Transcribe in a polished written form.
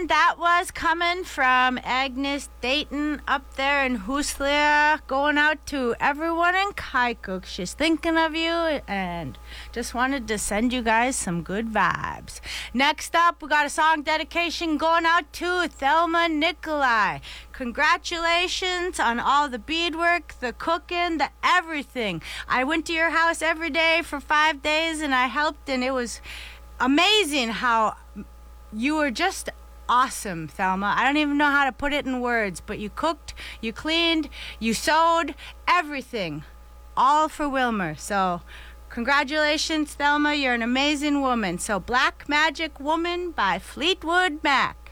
that was coming from Agnes Dayton up there in Huslia, going out to everyone in Kaikook. She's thinking of you and just wanted to send you guys some good vibes. Next up, we got a song dedication going out to Thelma Nikolai. Congratulations on all the beadwork, the cooking, the everything. I went to your house every day for 5 days and I helped, and it was amazing how you were just awesome, Thelma. I don't even know how to put it in words, but you cooked, you cleaned, you sewed, everything. All for Wilmer. So congratulations, Thelma. You're an amazing woman. So Black Magic Woman by Fleetwood Mac.